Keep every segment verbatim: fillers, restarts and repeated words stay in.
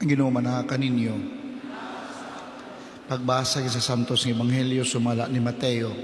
Ang ginuman kaninyo. Pagbasa sa Santos ng Ebanghelyo sumala ni Mateo.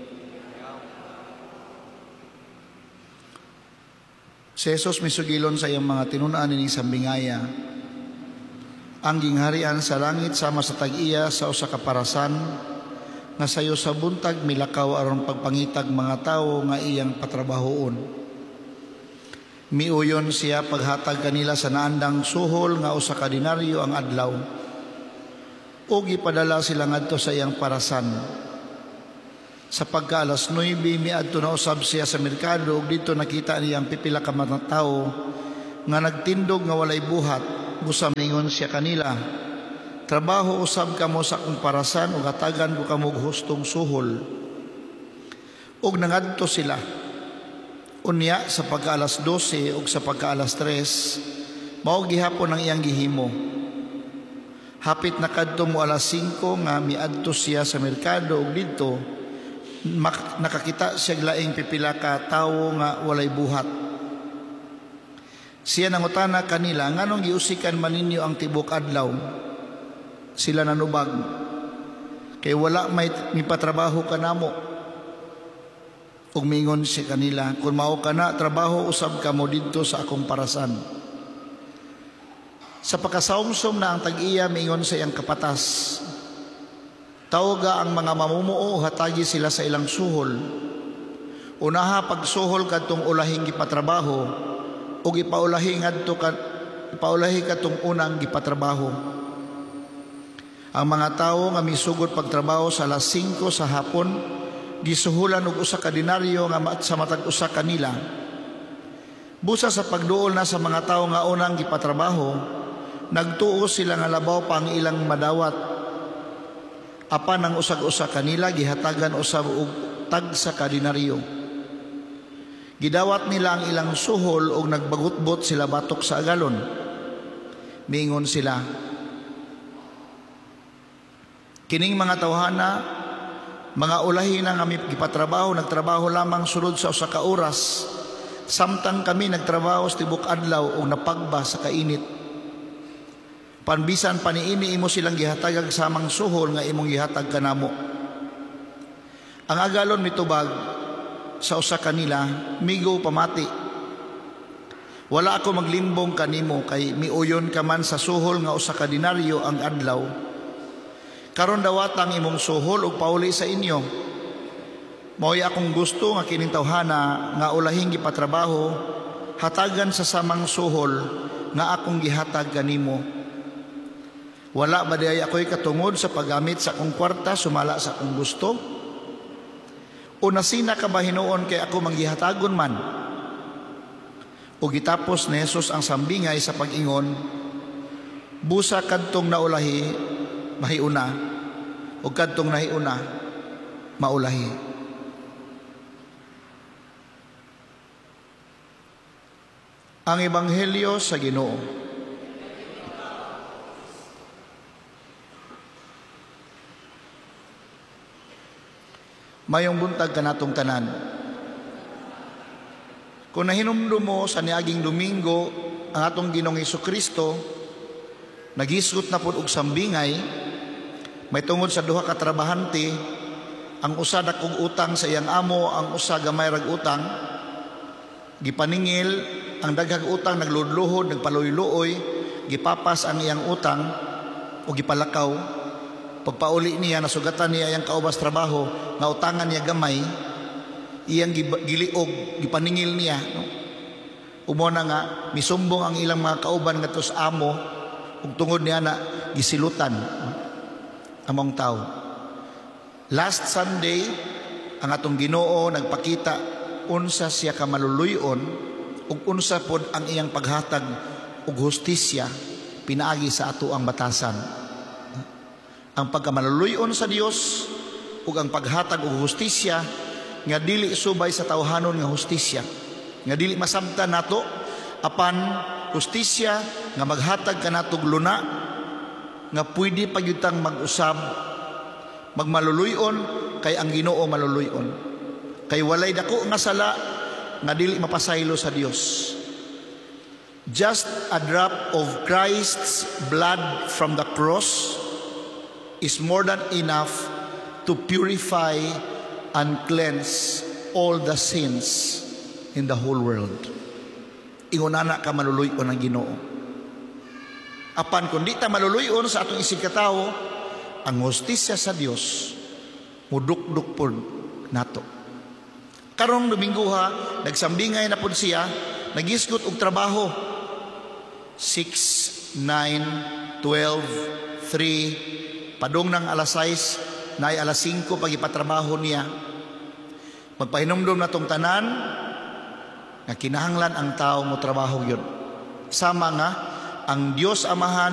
Si Jesus misugilon sa iyang mga tinunaan ni sambingaya. Ang gingharian sa langit sama sa tag-iya sa usa ka parasan nga sayo sa buntag milakaw aron pagpangitag mga tawo nga iyang patrabahoon. Miuyon siya paghatag kanila sa naandang suhol nga usa ka denaryo ang adlaw. Ug ipadala sila ngadto sa iyang parasan. Sa pagka alas nuwebe miadto na usab siya sa merkado ug dito nakita niya ang pipila ka mga tawo nga nagtindog nga walay buhat. Busa mingon siya kanila, trabaho usab kamo sa akong parasan ug hatagan ko kamo hustong suhol. Ug nangadto sila. Unya sa pagka alas dose ug sa pagka alas tres mao gihapon ang iyang gihimo. Hapit na kadto mo alas singko nga miadto siya sa merkado ug didto nakakita siya laing pipila ka tawo nga walay buhat. Siya nangutana kanila, nganong giusikan man ninyo ang tibok adlaw? Sila nanubag, kay wala may mipatrabaho kanamo. Ug mingon siya kanila, kung mao kana trabaho usab kamo didto sa akong parasan. Sa pagkasawmsom na ang tag-iya mingon sa iyang kapatas, tawaga ang mga mamumuo hatagi sila sa ilang suhol. Unaha pagsuhol kadtong ulahing gipatrabaho ug ipaulahi ngadto ka ipaulahi kadtong unang gipatrabaho. Ang mga tawo nga misugod pagtrabaho sa alas singko sa hapon gisuhulan og usa ka denaryo nga sa matag usa kanila. Busa sa pagduol na sa mga tawo nga unang gipatrabaho, nagtuo sila nga labaw pa ang ilang madawat. Apan ang usag-usa kanila gihatagan usab og tag sa ka denaryo. Gidawat nila ang ilang suhol og nagbagutbot sila batok sa agalon. Mingon sila, kining mga tawhana mga ulahi na nga gipatrabaho, nagtrabaho lamang sulod sa usa ka oras, samtang kami nagtrabaho sa tibok adlaw o napagba sa kainit. Panbisan paniini imo silang gihatag samang suhol nga imong gihatag kanamo. Ang agalon mitubag sa usa kanila, migo pamati. Wala ako maglimbong kanimo kay miuyon ka man sa suhol nga usa ka denaryo ang adlaw. Karon dawatang imong suhol ug pauli sa inyo. Mao'y akong gusto nga kining tawhana nga ulahing gipatrabaho hatagan sa samang suhol nga akong gihatag kanimo. Wala ba diay ako'y katungod sa paggamit sa akong kwarta sumala sa akong gusto? O nasina ka ba hinuon kay ako manggihatagon man? O gitapos ni Jesus ang sambingay sa pag-ingon, busa kadtong naulahi mahiuna o kadtong nahiuna maulahi. Ang Ebanghelyo sa Ginoo. Mayong buntag kanatong tanan. Kung nahinumdum mo sa niaging Domingo ang atong Ginoong Hesukristo, nagisgot na pud og sambingay, may tungod sa duha ka trabahante, ang usa dakong utang sa iyang amo, ang usa gamay rag utang, gipaningil ang daghang utang nagludluhod, nagpaluy-luoy, gipapas ang iyang utang o gipalakaw. Pagpauli niya nasugatan niya iyang kaubas trabaho nga utangan niya gamay, iyang giliog, gipaningil niya, no? Umuna nga misumbong ang ilang mga kauban ngadto sa amo ug tungod niya na gisilutan among tao. Last Sunday ang atong Ginoo nagpakita unsa siya ka maluluyon ug unsa pod ang iyang paghatag og hustisya pinaagi sa ato ang batasan. Ang pagkamaluluyon sa Dios ug ang paghatag og hustisya nga dili subay sa tawhanon nga hustisya, nga dili masabtan nato, apan hustisya nga maghatag kanatog luna nga pwede pagyutang mag-usab magmaluluyon kay ang Ginoo maluluyon, kay walay dako nga sala nga dili mapasaylo sa Dios. Just a drop of Christ's blood from the cross is more than enough to purify and cleanse all the sins in the whole world. Ingunana ka maluluyon ng Ginoo. Apan kung di ta maluluyon sa atong isig katao, ang hustisya sa Dios mudukduk pod nato. Karong Domingo ha, nagsambingay na pod siya, nagisgot og trabaho. six, nine, twelve, three, padong ng alas sais, na ay alas singko pagipatrabaho niya. Magpahinomdom na tong tanan, na kinahanglan ang tao mo trabaho yun. Sama nga, ang Diyos Amahan